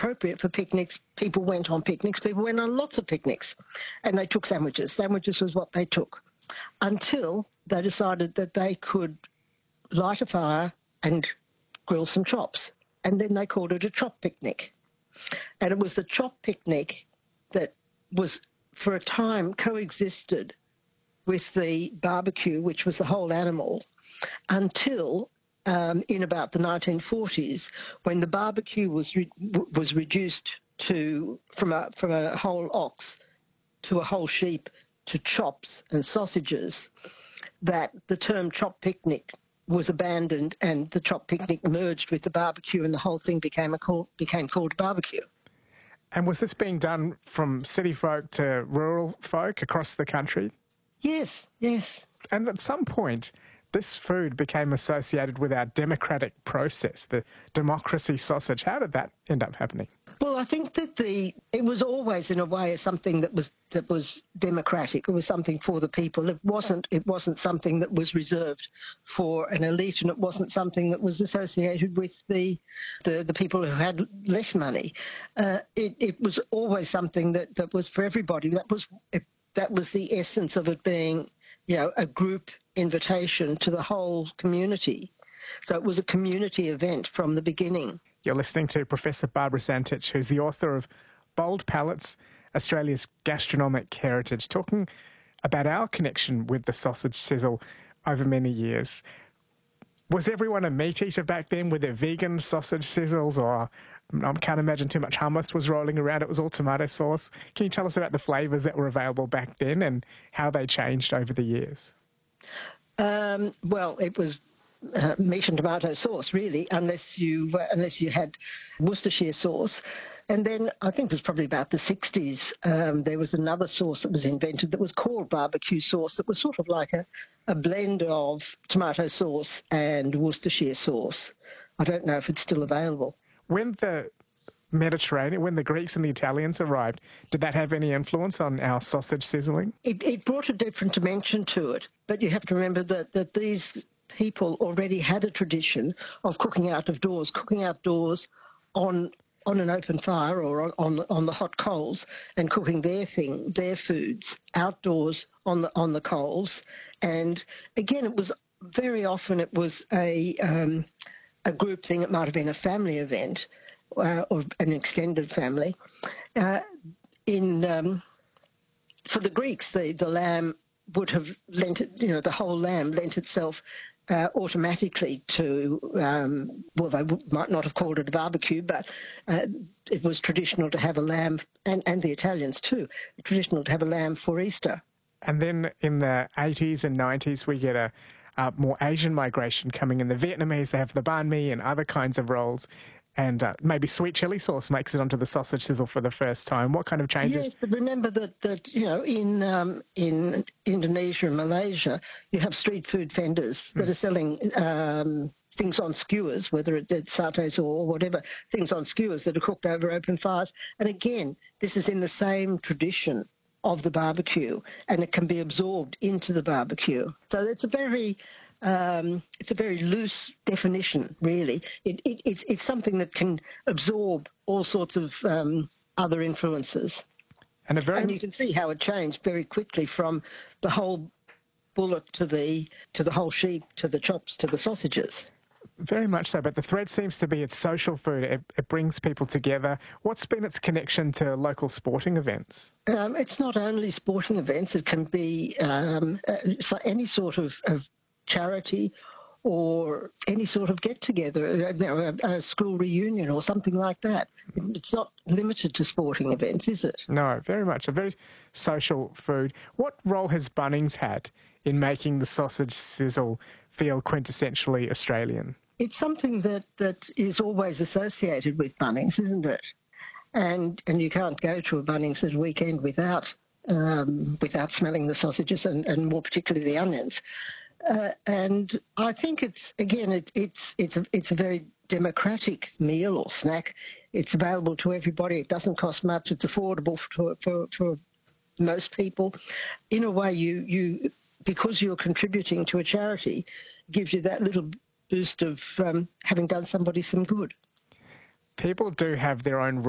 appropriate for picnics, people went on picnics, people went on lots of picnics, and they took sandwiches. Sandwiches was what they took, until they decided that they could light a fire and grill some chops. And then they called it a chop picnic. And it was the chop picnic that was, for a time, coexisted with the barbecue, which was the whole animal, until in about the 1940s, when the barbecue was reduced to from a whole ox to a whole sheep to chops and sausages, that the term chop picnic was abandoned and the chop picnic merged with the barbecue, and the whole thing became called barbecue. And was this being done from city folk to rural folk across the country? Yes, yes. And at some point, this food became associated with our democratic process, the democracy sausage. How did that end up happening? Well, I think that it was always, in a way, something that was democratic. It was something for the people. It wasn't something that was reserved for an elite, and it wasn't something that was associated with the people who had less money. It was always something that was for everybody. That was the essence of it being, a group invitation to the whole community. So it was a community event from the beginning. You're listening to Professor Barbara Santich, who's the author of Bold Palates, Australia's Gastronomic Heritage, talking about our connection with the sausage sizzle over many years. Was everyone a meat eater back then? Were there vegan sausage sizzles, or I can't imagine too much hummus was rolling around. It was all tomato sauce. Can you tell us about the flavours that were available back then and how they changed over the years? Well, it was meat and tomato sauce, really, unless you had Worcestershire sauce. And then I think it was probably about the 60s, there was another sauce that was invented that was called barbecue sauce, that was sort of like a blend of tomato sauce and Worcestershire sauce. I don't know if it's still available. When the Mediterranean, when the Greeks and the Italians arrived, did that have any influence on our sausage sizzling? It brought a different dimension to it, but you have to remember that these people already had a tradition of cooking outdoors on an open fire or on the hot coals, and cooking their foods outdoors on the coals. And again, it was very often a group thing. It might have been a family event or an extended family. For the Greeks, the lamb would have lent it, the whole lamb lent itself automatically to, they might not have called it a barbecue, but it was traditional to have a lamb, and the Italians too, traditional to have a lamb for Easter. And then in the 80s and 90s, we get a more Asian migration coming in. The Vietnamese, they have the banh mi and other kinds of rolls. And maybe sweet chili sauce makes it onto the sausage sizzle for the first time. What kind of changes? Yes, but remember that in Indonesia and Malaysia, you have street food vendors that are selling things on skewers, whether it's satays or whatever, things on skewers that are cooked over open fires. And again, this is in the same tradition of the barbecue, and it can be absorbed into the barbecue. So it's a very loose definition, really. It's something that can absorb all sorts of other influences. And you can see how it changed very quickly from the whole bullock to the whole sheep, to the chops, to the sausages. Very much so, but the thread seems to be it's social food. It brings people together. What's been its connection to local sporting events? It's not only sporting events. It can be any sort of charity or any sort of get-together, a school reunion or something like that. It's not limited to sporting events, is it? No, very much. A very social food. What role has Bunnings had in making the sausage sizzle feel quintessentially Australian? It's something that is always associated with Bunnings, isn't it? And you can't go to a Bunnings at a weekend without smelling the sausages and more particularly the onions. And I think it's a very democratic meal or snack. It's available to everybody. It doesn't cost much. It's affordable for most people. In a way, you because you're contributing to a charity, gives you that little boost of having done somebody some good. People do have their own